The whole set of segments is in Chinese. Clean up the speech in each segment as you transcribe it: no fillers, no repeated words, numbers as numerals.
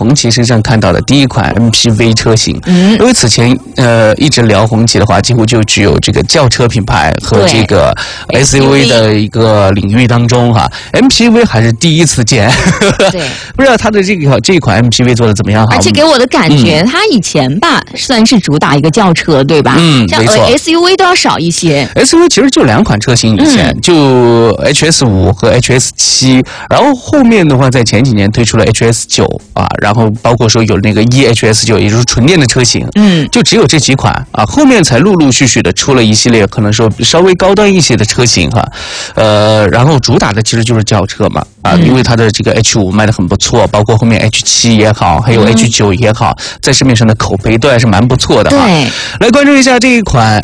红旗身上看到的第一款 MPV 车型。因为此前一直聊红旗的话，几乎就只有这个轿车品牌和这个 SUV 的一个领域当中哈，MPV 还是第一次见。对，不知道它的这一款 MPV 做的怎么样哈？ 而且给我的感觉，它以前吧算是主打一个轿车，对吧？像 SUV 都要少一些。 SUV 其实就2款车型，以前就 HS5 和 HS7，然后后面的话在前几年推出了 HS9啊，然后包括说有那个 EHS9，也就是纯电的车型，就只有这几款啊，后面才陆陆续续的出了一系列可能说稍微高端一些的车型哈，然后主打的其实就是轿车嘛啊，因为它的这个 H5卖得很不错，包括后面 H7也好，还有 H9也好，在市面上的口碑都还是蛮不错的哈。 对， 来关注一下这一款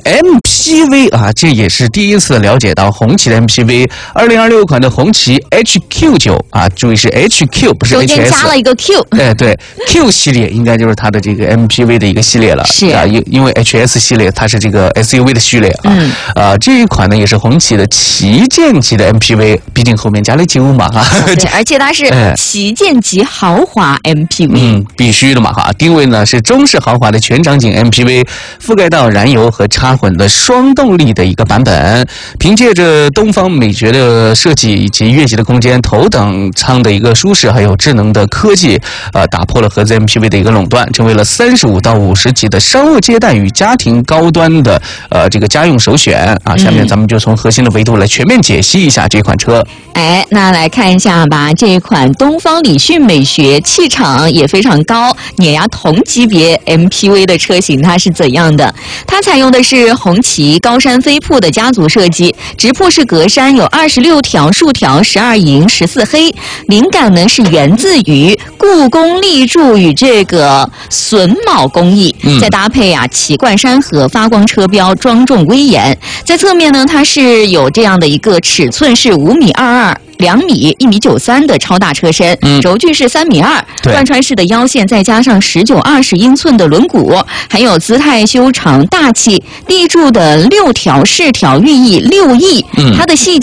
MPV 啊，这也是第一次了解到红旗的 MPV，2026款的红旗 HQ9啊，注意是 HQ 不是 HS， 中间加了一个 Q， 对 Q 系列应该就是它的这个 MPV 的一个系列了， 是啊，因为 HS 系列它是这个 SUV 的序列啊，这一款呢也是红旗的旗舰级的 MPV， 毕竟后面加了9嘛哈， 对，而且它是旗舰级豪华 MPV， 必须的嘛哈，定位呢是中式豪华的全场景 MPV， 覆盖到燃油和插混的双动力的一个版本，凭借着东方美学的设计以及越级的空间，头等舱的一个舒适，还有智能的科技，打破了合资 MPV 的一个垄断，成为了35到50级的商务接待与家庭高端的这个家用首选啊。下面咱们就从核心的维度来全面解析一下这款车。 那来看一下吧，这一款东方礼逊美学，气场也非常高，碾压同级别 MPV 的车型它是怎样的？它采用的是红旗高山飞瀑的家族设计，直瀑式格栅有26条竖条，12银14黑，灵感呢是源自于故宫立柱与这个榫卯工艺，再搭配旗冠山河发光车标，庄重威严。在侧面呢，它是有这样的一个尺寸是5.22米。2米1.93米的超大车身，轴距是3.2米，贯穿式的腰线，再加上19-20英寸的轮毂，还有姿态修长大气，立柱的6条饰条寓意6翼，它的细